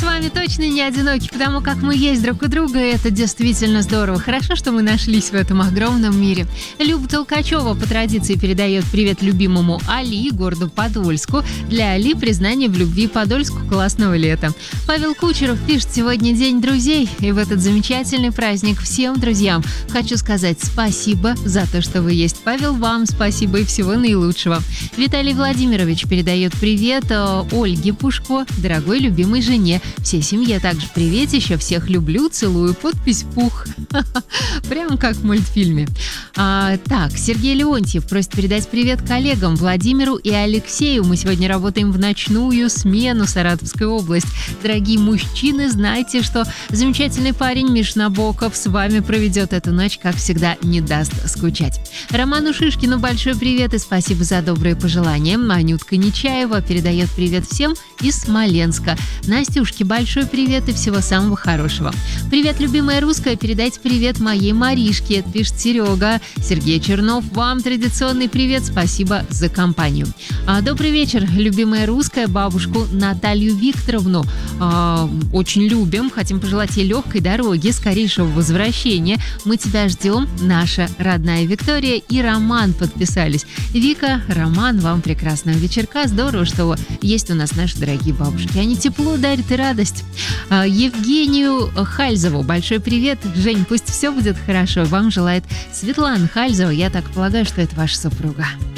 с вами точно не одиноки, потому как мы есть друг у друга, и это действительно здорово. Хорошо, что мы нашлись в этом огромном мире. Люба Толкачева по традиции передает привет любимому Али, городу Подольску. Для Али признание в любви Подольску классного лета. Павел Кучеров пишет: сегодня день друзей, и в этот замечательный праздник всем друзьям хочу сказать спасибо за то, что вы есть. Павел, вам спасибо и всего наилучшего. Виталий Владимирович передает привет Ольге Пушко, дорогой любимой жене. Всей семье также приветище, всех люблю, целую, подпись Пух. Прям как в мультфильме. Так, Сергей Леонтьев просит передать привет коллегам Владимиру и Алексею. Мы сегодня работаем в ночную смену, Саратовская область. Дорогие мужчины, знайте, что замечательный парень Миш Набоков с вами проведет эту ночь, как всегда, не даст скучать. Роману Шишкину большой привет и спасибо за добрые пожелания. Анютка Нечаева передает привет всем из Смоленска. Настюшке большой привет и всего самого хорошего. Привет, любимая русская, передайте привет моей Маришке, это пишет Серега. Сергей Чернов, вам традиционный привет, спасибо за компанию. Добрый вечер, любимая русская, бабушку Наталью Викторовну очень любим, хотим пожелать ей легкой дороги, скорейшего возвращения. Мы тебя ждем, наша родная Виктория и Роман подписались. Вика, Роман, вам прекрасного вечерка, здорово, что есть у нас наши дорогие бабушки, они тепло дарят и радость. Евгению Хальзову большой привет. Жень, пусть все будет хорошо, вам желает Светлана Хальзова, я так полагаю, что это ваша супруга.